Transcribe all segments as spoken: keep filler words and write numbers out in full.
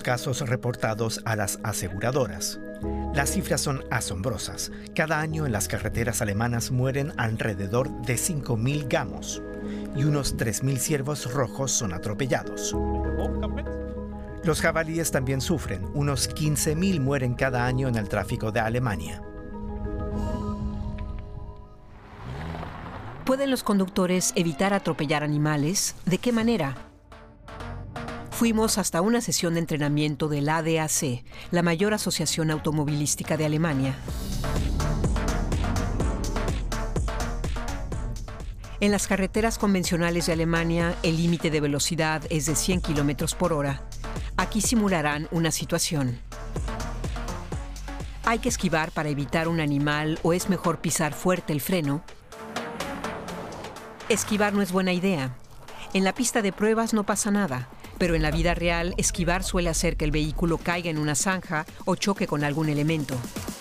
casos reportados a las aseguradoras. Las cifras son asombrosas. Cada año en las carreteras alemanas mueren alrededor de cinco mil gamos y unos tres mil ciervos rojos son atropellados. Los jabalíes también sufren. Unos quince mil mueren cada año en el tráfico de Alemania. ¿Pueden los conductores evitar atropellar animales? ¿De qué manera? Fuimos hasta una sesión de entrenamiento del A D A C, la mayor asociación automovilística de Alemania. En las carreteras convencionales de Alemania, el límite de velocidad es de cien kilómetros por hora. Aquí simularán una situación. ¿Hay que esquivar para evitar un animal o es mejor pisar fuerte el freno? Esquivar no es buena idea. En la pista de pruebas no pasa nada, pero en la vida real, esquivar suele hacer que el vehículo caiga en una zanja o choque con algún elemento.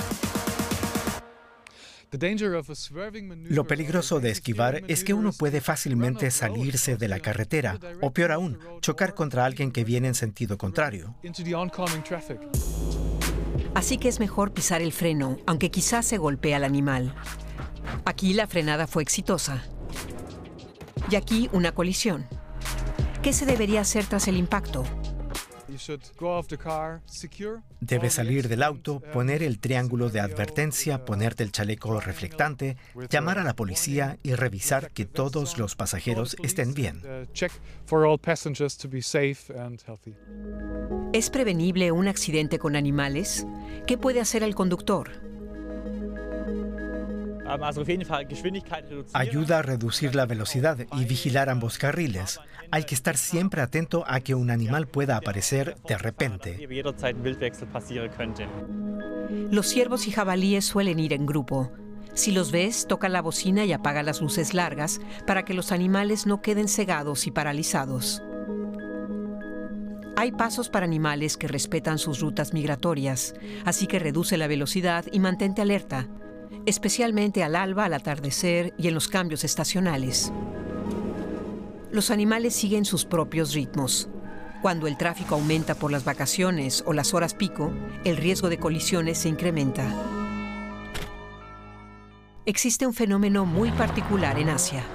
Lo peligroso de esquivar es que uno puede fácilmente salirse de la carretera o, peor aún, chocar contra alguien que viene en sentido contrario. Así que es mejor pisar el freno, aunque quizás se golpee al animal. Aquí la frenada fue exitosa. Y aquí una colisión. ¿Qué se debería hacer tras el impacto? Debes salir del auto, poner el triángulo de advertencia, ponerte el chaleco reflectante, llamar a la policía y revisar que todos los pasajeros estén bien. ¿Es prevenible un accidente con animales? ¿Qué puede hacer el conductor? Ayuda a reducir la velocidad y vigilar ambos carriles. Hay que estar siempre atento a que un animal pueda aparecer de repente. Los ciervos y jabalíes suelen ir en grupo. Si los ves, toca la bocina y apaga las luces largas para que los animales no queden cegados y paralizados. Hay pasos para animales que respetan sus rutas migratorias, así que reduce la velocidad y mantente alerta, especialmente al alba, al atardecer y en los cambios estacionales. Los animales siguen sus propios ritmos. Cuando el tráfico aumenta por las vacaciones o las horas pico, el riesgo de colisiones se incrementa. Existe un fenómeno muy particular en Asia.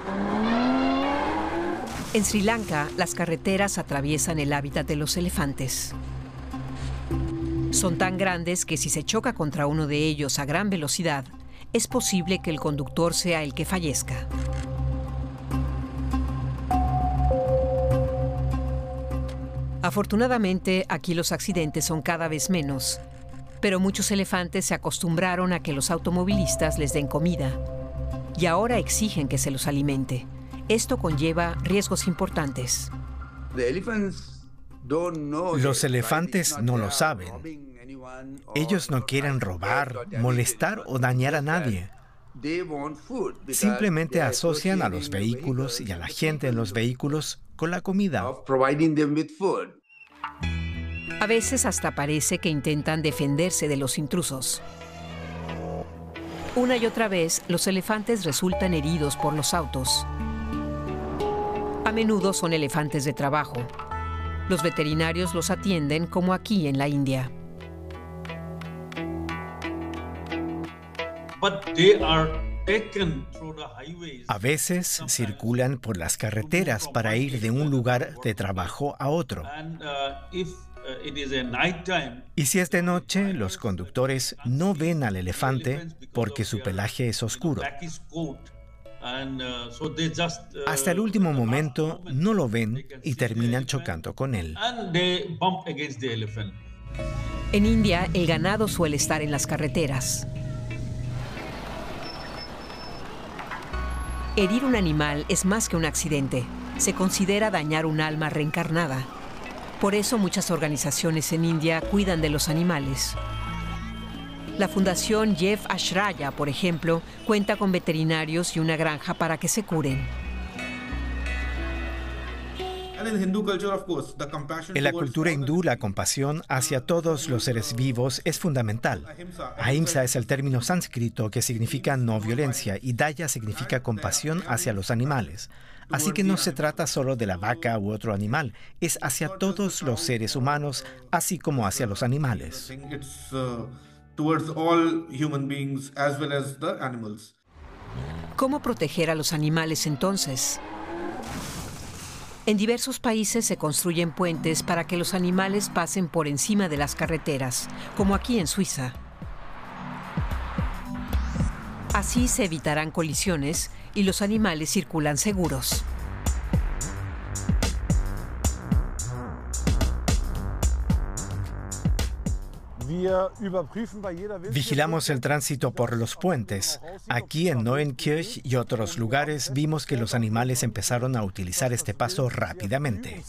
En Sri Lanka, las carreteras atraviesan el hábitat de los elefantes. Son tan grandes que si se choca contra uno de ellos a gran velocidad, es posible que el conductor sea el que fallezca. Afortunadamente, aquí los accidentes son cada vez menos, pero muchos elefantes se acostumbraron a que los automovilistas les den comida y ahora exigen que se los alimente. Esto conlleva riesgos importantes. Los elefantes no lo saben. Ellos no quieren robar, molestar o dañar a nadie. Simplemente asocian a los vehículos y a la gente en los vehículos con la comida. A veces hasta parece que intentan defenderse de los intrusos. Una y otra vez, los elefantes resultan heridos por los autos. A menudo son elefantes de trabajo. Los veterinarios los atienden como aquí en la India. A veces circulan por las carreteras para ir de un lugar de trabajo a otro. Y si es de noche, los conductores no ven al elefante porque su pelaje es oscuro. Hasta el último momento no lo ven y terminan chocando con él. En India, el ganado suele estar en las carreteras. Herir un animal es más que un accidente. Se considera dañar un alma reencarnada. Por eso muchas organizaciones en India cuidan de los animales. La Fundación Jeev Ashraya, por ejemplo, cuenta con veterinarios y una granja para que se curen. En la cultura hindú, la compasión hacia todos los seres vivos es fundamental. Ahimsa es el término sánscrito que significa no violencia y Daya significa compasión hacia los animales. Así que no se trata solo de la vaca u otro animal, es hacia todos los seres humanos, así como hacia los animales. ¿Cómo proteger a los animales entonces? En diversos países se construyen puentes para que los animales pasen por encima de las carreteras, como aquí en Suiza. Así se evitarán colisiones y los animales circulan seguros. Vigilamos el tránsito por los puentes. Aquí en Neuenkirch y otros lugares vimos que los animales empezaron a utilizar este paso rápidamente.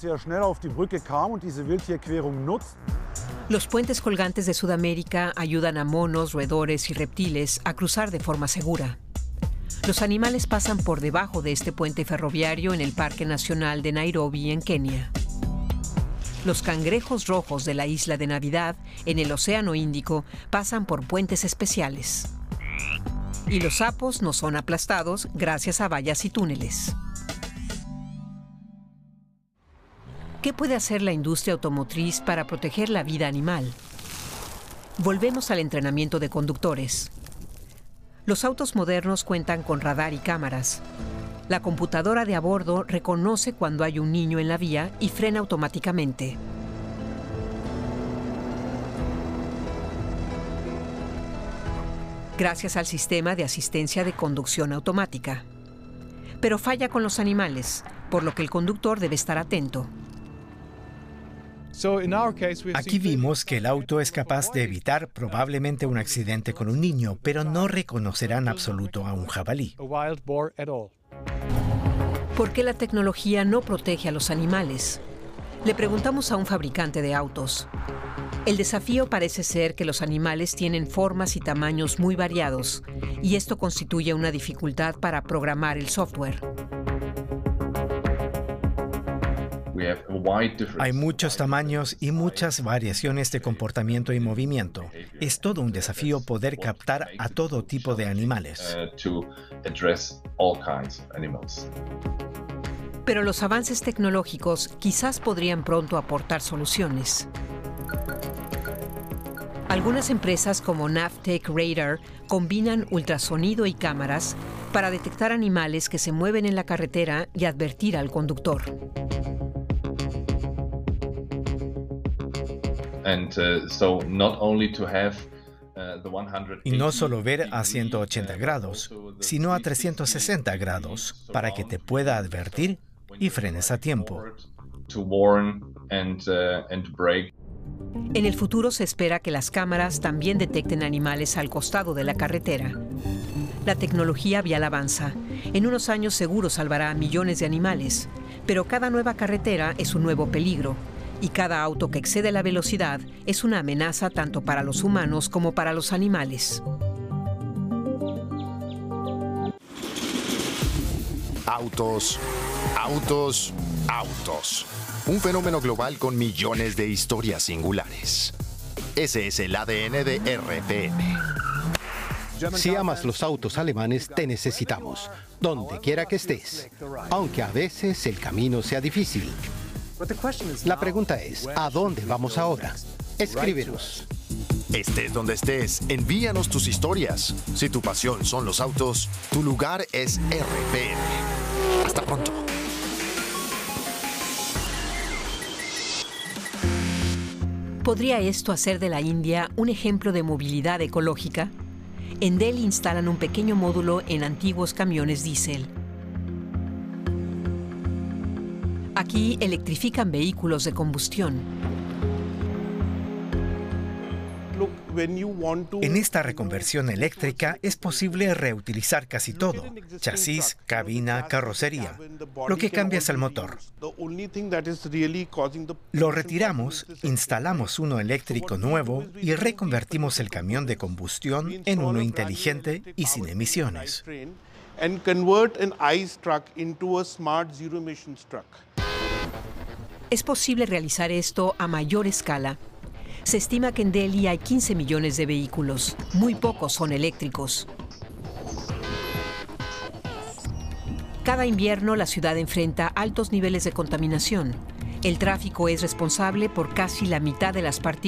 Los puentes colgantes de Sudamérica ayudan a monos, roedores y reptiles a cruzar de forma segura. Los animales pasan por debajo de este puente ferroviario en el Parque Nacional de Nairobi, en Kenia. Los cangrejos rojos de la isla de Navidad, en el Océano Índico, pasan por puentes especiales. Y los sapos no son aplastados gracias a vallas y túneles. ¿Qué puede hacer la industria automotriz para proteger la vida animal? Volvemos al entrenamiento de conductores. Los autos modernos cuentan con radar y cámaras. La computadora de a bordo reconoce cuando hay un niño en la vía y frena automáticamente. Gracias al sistema de asistencia de conducción automática. Pero falla con los animales, por lo que el conductor debe estar atento. Aquí vimos que el auto es capaz de evitar probablemente un accidente con un niño, pero no reconocerá en absoluto a un jabalí. ¿Por qué la tecnología no protege a los animales? Le preguntamos a un fabricante de autos. El desafío parece ser que los animales tienen formas y tamaños muy variados, y esto constituye una dificultad para programar el software. Hay muchos tamaños y muchas variaciones de comportamiento y movimiento. Es todo un desafío poder captar a todo tipo de animales. Pero los avances tecnológicos quizás podrían pronto aportar soluciones. Algunas empresas como Navtech Radar combinan ultrasonido y cámaras para detectar animales que se mueven en la carretera y advertir al conductor. Y no solo ver a ciento ochenta grados, sino a trescientos sesenta grados, para que te pueda advertir y frenes a tiempo. En el futuro se espera que las cámaras también detecten animales al costado de la carretera. La tecnología vial avanza. En unos años seguro salvará a millones de animales, pero cada nueva carretera es un nuevo peligro. Y cada auto que excede la velocidad es una amenaza tanto para los humanos como para los animales. Autos, autos, autos. Un fenómeno global con millones de historias singulares. Ese es el A D N de R P M. Si amas los autos alemanes, te necesitamos, donde quiera que estés, aunque a veces el camino sea difícil. La pregunta es, ¿a dónde vamos ahora? Escríbenos. Estés donde estés, envíanos tus historias. Si tu pasión son los autos, tu lugar es R P M. Hasta pronto. ¿Podría esto hacer de la India un ejemplo de movilidad ecológica? En Delhi instalan un pequeño módulo en antiguos camiones diésel. Aquí electrifican vehículos de combustión. En esta reconversión eléctrica es posible reutilizar casi todo: chasis, cabina, carrocería. Lo que cambia es el motor. Lo retiramos, instalamos uno eléctrico nuevo y reconvertimos el camión de combustión en uno inteligente y sin emisiones. Es posible realizar esto a mayor escala. Se estima que en Delhi hay quince millones de vehículos. Muy pocos son eléctricos. Cada invierno la ciudad enfrenta altos niveles de contaminación. El tráfico es responsable por casi la mitad de las partículas